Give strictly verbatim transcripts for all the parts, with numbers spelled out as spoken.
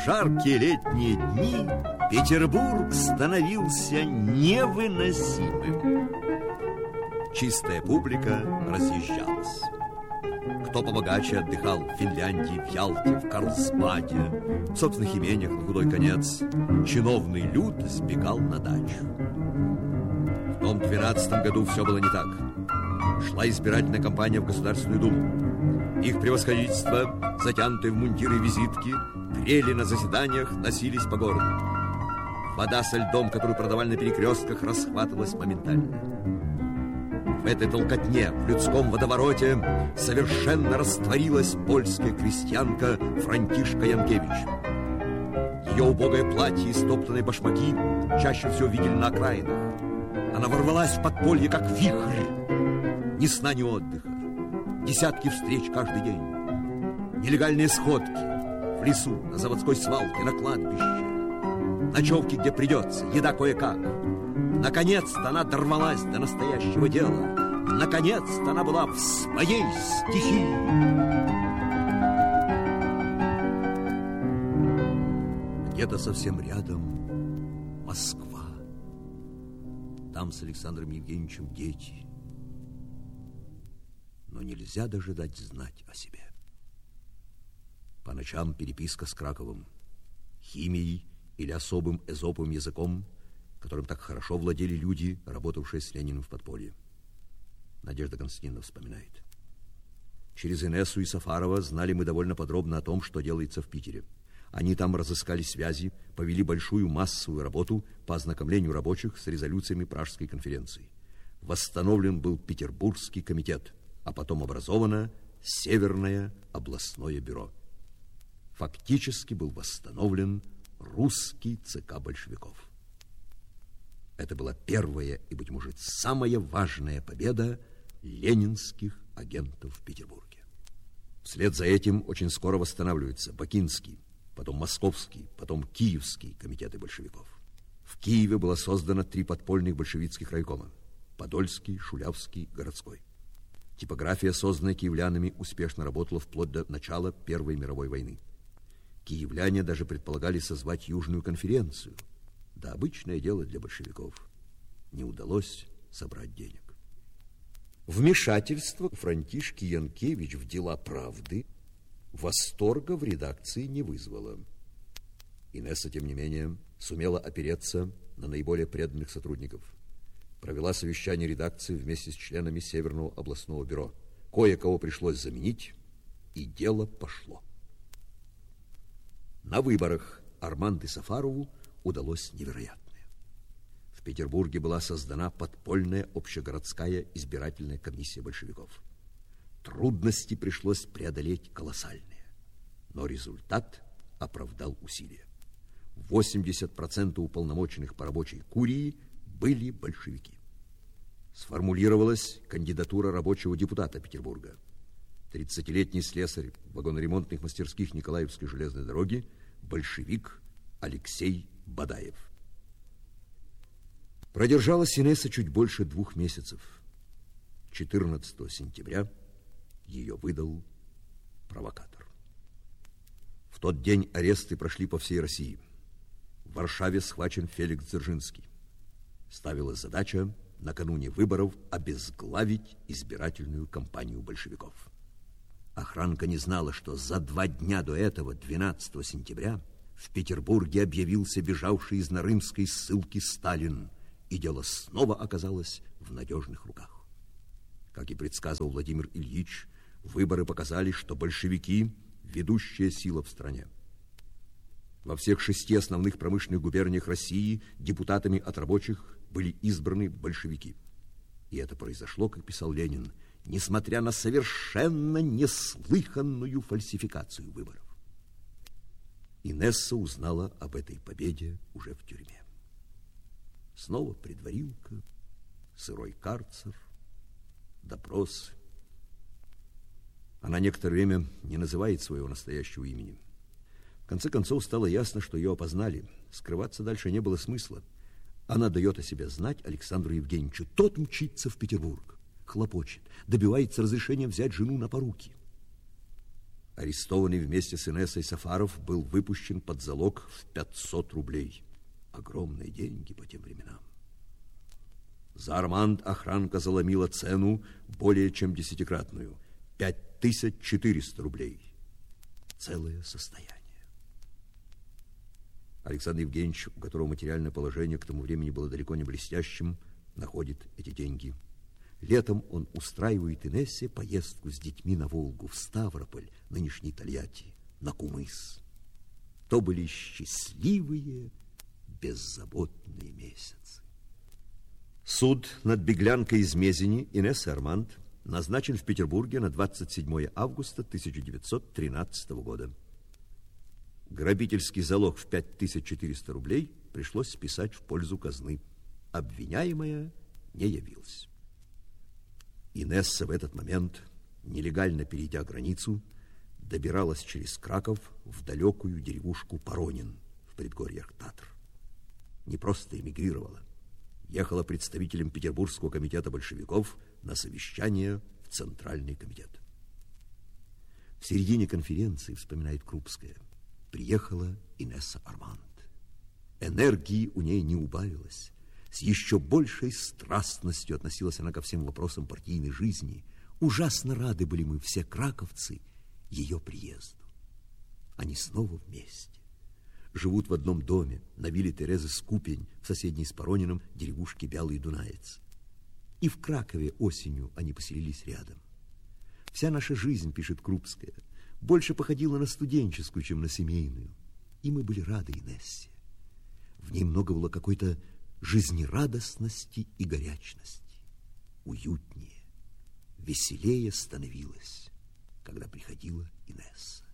жаркие летние дни Петербург становился невыносимым. Чистая публика разъезжалась. Кто побогаче отдыхал в Финляндии, в Ялте, в Карлсбаде, в собственных имениях на худой конец. Чиновный люд сбегал на дачу. В том двенадцатом году все было не так. Шла избирательная кампания в Государственную Думу. Их превосходительство, затянутые в мундиры визитки, трели на заседаниях, носились по городу. Вода со льдом, которую продавали на перекрестках, расхватывалась моментально. В этой толкотне, в людском водовороте, совершенно растворилась польская крестьянка Франтишка Янкевич. Ее убогое платье и стоптанные башмаки чаще всего видели на окраинах. Она ворвалась в подполье, как вихрь. Ни сна, ни отдыха. Десятки встреч каждый день. Нелегальные сходки в лесу, на заводской свалке, на кладбище. Ночевки, где придется, еда кое-как. Наконец-то она дорвалась до настоящего дела. Наконец-то она была в своей стихии. Где-то совсем рядом Москва. Там с Александром Евгеньевичем дети. Но нельзя даже дать знать о себе. По ночам переписка с Краковым, химией или особым эзоповым языком, которым так хорошо владели люди, работавшие с Лениным в подполье. Надежда Константиновна вспоминает. Через Инессу и Сафарова знали мы довольно подробно о том, что делается в Питере. Они там разыскали связи, повели большую массовую работу по ознакомлению рабочих с резолюциями Пражской конференции. Восстановлен был Петербургский комитет, а потом образовано Северное областное бюро. Фактически был восстановлен русский ЦК большевиков. Это была первая и, быть может, самая важная победа ленинских агентов в Петербурге. Вслед за этим очень скоро восстанавливаются Бакинский, потом Московский, потом Киевский комитеты большевиков. В Киеве было создано три подпольных большевистских райкома: Подольский, Шулявский, Городской. Типография, созданная киевлянами, успешно работала вплоть до начала Первой мировой войны. Киевляне даже предполагали созвать Южную конференцию. Да обычное дело для большевиков. Не удалось собрать денег. Вмешательство Франтишки Янкевич в дела правды восторга в редакции не вызвало. Инесса, тем не менее, сумела опереться на наиболее преданных сотрудников. Провела совещание редакции вместе с членами Северного областного бюро. Кое-кого пришлось заменить, и дело пошло. На выборах Арманду Сафарову удалось невероятное. В Петербурге была создана подпольная общегородская избирательная комиссия большевиков. Трудности пришлось преодолеть колоссальные, но результат оправдал усилия. восемьдесят процентов уполномоченных по рабочей курии были большевики. Сформулировалась кандидатура рабочего депутата Петербурга. тридцатилетний слесарь вагоноремонтных мастерских Николаевской железной дороги, большевик Алексей Бадаев. Продержалась Инесса чуть больше двух месяцев. четырнадцатого сентября ее выдал провокатор. В тот день аресты прошли по всей России. В Варшаве схвачен Феликс Дзержинский. Ставилась задача накануне выборов обезглавить избирательную кампанию большевиков. Охранка не знала, что за два дня до этого, двенадцатого сентября, в Петербурге объявился бежавший из нарымской ссылки Сталин, и дело снова оказалось в надежных руках. Как и предсказывал Владимир Ильич, выборы показали, что большевики – ведущая сила в стране. Во всех шести основных промышленных губерниях России депутатами от рабочих были избраны большевики. И это произошло, как писал Ленин, несмотря на совершенно неслыханную фальсификацию выборов. Инесса узнала об этой победе уже в тюрьме. Снова предварилка, сырой карцер, допрос. Она некоторое время не называет своего настоящего имени. В конце концов стало ясно, что ее опознали. Скрываться дальше не было смысла. Она дает о себе знать Александру Евгеньевичу. Тот мчится в Петербург, хлопочет, добивается разрешения взять жену на поруки. Арестованный вместе с Инессой Сафаров был выпущен под залог в пятьсот рублей. Огромные деньги по тем временам. За Арманд охранка заломила цену более чем десятикратную. Пять тысяч четыреста рублей. Целое состояние. Александр Евгеньевич, у которого материальное положение к тому времени было далеко не блестящим, находит эти деньги. Летом он устраивает Инессе поездку с детьми на Волгу, в Ставрополь, нынешний Тольятти, на Кумыс. То были счастливые, беззаботные месяцы. Суд над беглянкой из Мезени Инессы Арманд назначен в Петербурге на двадцать седьмое августа тысяча девятьсот тринадцатого года. Грабительский залог в пять тысяч четыреста рублей пришлось списать в пользу казны. Обвиняемая не явилась. Инесса в этот момент, нелегально перейдя границу, добиралась через Краков в далекую деревушку Поронин в предгорьях Татр. Не просто эмигрировала, ехала представителем Петербургского комитета большевиков на совещание в Центральный комитет. В середине конференции, вспоминает Крупская, приехала Инесса Арманд. Энергии у ней не убавилось. С еще большей страстностью относилась она ко всем вопросам партийной жизни. Ужасно рады были мы, все краковцы, ее приезду. Они снова вместе. Живут в одном доме на вилле Терезы Скупень в соседней с Поронином деревушке Бялый Дунаец. И в Кракове осенью они поселились рядом. Вся наша жизнь, пишет Крупская, больше походила на студенческую, чем на семейную. И мы были рады Инессе. В ней много было какой-то жизнерадостности и горячности. Уютнее, веселее становилось, когда приходила Инесса.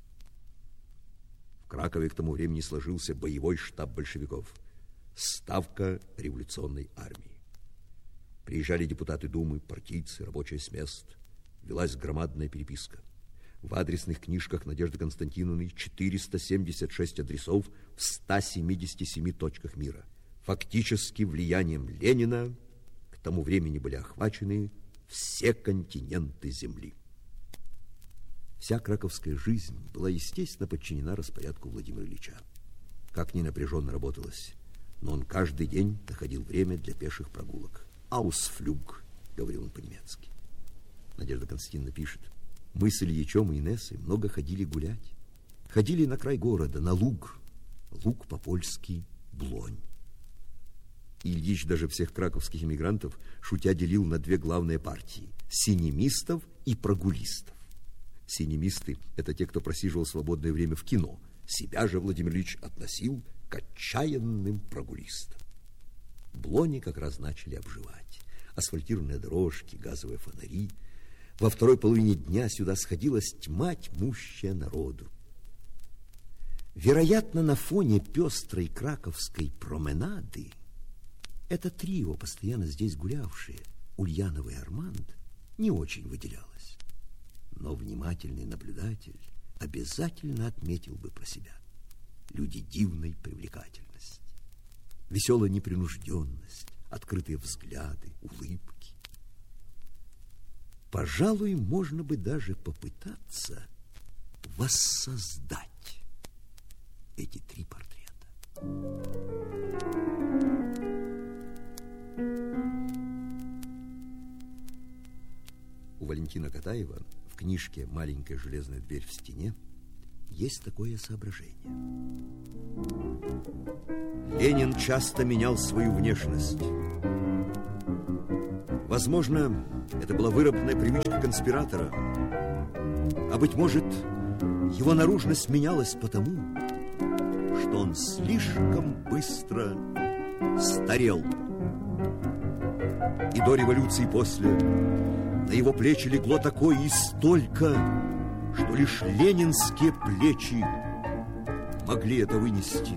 В Кракове к тому времени сложился боевой штаб большевиков, ставка революционной армии. Приезжали депутаты Думы, партийцы, рабочие с мест. Велась громадная переписка. В адресных книжках Надежды Константиновны четыреста семьдесят шесть адресов в ста семидесяти семи точках мира. Фактически влиянием Ленина к тому времени были охвачены все континенты Земли. Вся краковская жизнь была, естественно, подчинена распорядку Владимира Ильича. Как ни напряженно работалось, но он каждый день находил время для пеших прогулок. «Аусфлюг», — говорил он по-немецки. Надежда Константиновна пишет: мы с Ильичом и Инессой много ходили гулять. Ходили на край города, на луг. Луг по-польски Блонь. Ильич даже всех краковских эмигрантов, шутя, делил на две главные партии – синемистов и прогулистов. Синемисты – это те, кто просиживал свободное время в кино. Себя же Владимир Ильич относил к отчаянным прогулистам. Блони как раз начали обживать. Асфальтированные дорожки, газовые фонари. Во второй половине дня сюда сходилась тьма тьмущая народу. Вероятно, на фоне пестрой краковской променады это трио, постоянно здесь гулявшие, Ульянова и Арманд, не очень выделялось. Но внимательный наблюдатель обязательно отметил бы про себя: люди дивной привлекательности, веселая непринужденность, открытые взгляды, улыбки. Пожалуй, можно бы даже попытаться воссоздать эти три портрета. У Валентина Катаева в книжке «Маленькая железная дверь в стене» есть такое соображение. Ленин часто менял свою внешность. Возможно, это была выработанная привычка конспиратора. А быть может, его наружность менялась потому, что он слишком быстро старел. И до революции, и после, на его плечи легло такое и столько, что лишь ленинские плечи могли это вынести.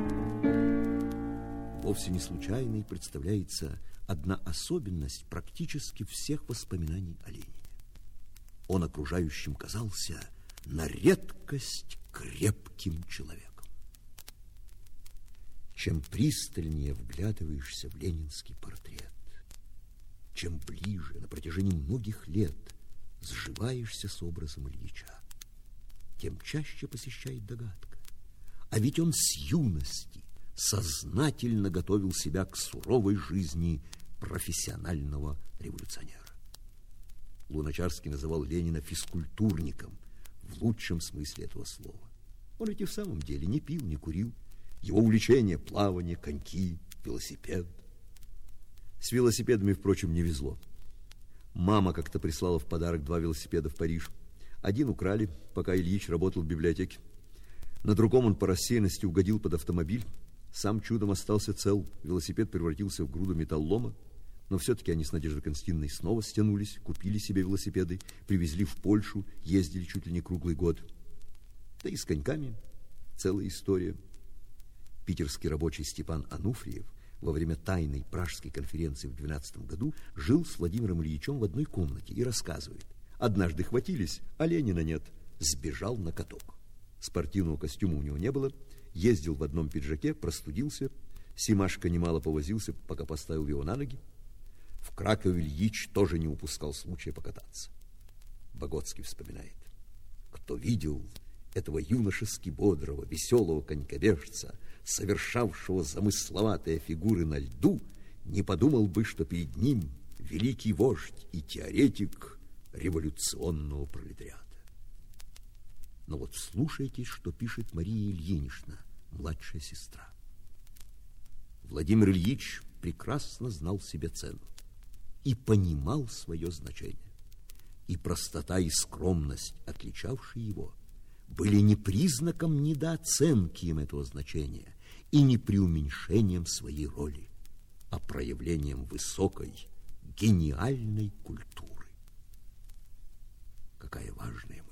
Вовсе не случайной представляется одна особенность практически всех воспоминаний о Ленине. Он окружающим казался на редкость крепким человеком. Чем пристальнее вглядываешься в ленинский портрет, чем ближе на протяжении многих лет сживаешься с образом Ильича, тем чаще посещает догадка. А ведь он с юности сознательно готовил себя к суровой жизни профессионального революционера. Луначарский называл Ленина физкультурником в лучшем смысле этого слова. Он ведь и в самом деле не пил, не курил. Его увлечение — плавание, коньки, велосипед. С велосипедами, впрочем, не везло. Мама как-то прислала в подарок два велосипеда в Париж. Один украли, пока Ильич работал в библиотеке. На другом он по рассеянности угодил под автомобиль. Сам чудом остался цел. Велосипед превратился в груду металлолома. Но все-таки они с Надеждой Константиновной снова стянулись, купили себе велосипеды, привезли в Польшу, ездили чуть ли не круглый год. Да и с коньками целая история. Питерский рабочий Степан Ануфриев во время тайной пражской конференции в двенадцатом году жил с Владимиром Ильичем в одной комнате и рассказывает: однажды хватились, а Ленина нет, сбежал на каток. Спортивного костюма у него не было, ездил в одном пиджаке, простудился. Семашко немало повозился, пока поставил его на ноги. В Кракове Ильич тоже не упускал случая покататься. Богоцкий вспоминает: кто видел этого юношески бодрого, веселого конькобежца, совершавшего замысловатые фигуры на льду, не подумал бы, что перед ним великий вождь и теоретик революционного пролетариата. Но вот слушайте, что пишет Мария Ильинична, младшая сестра. Владимир Ильич прекрасно знал себе цену и понимал свое значение. И простота и скромность, отличавшие его, были не признаком недооценки им этого значения и не преуменьшением своей роли, а проявлением высокой, гениальной культуры. Какая важная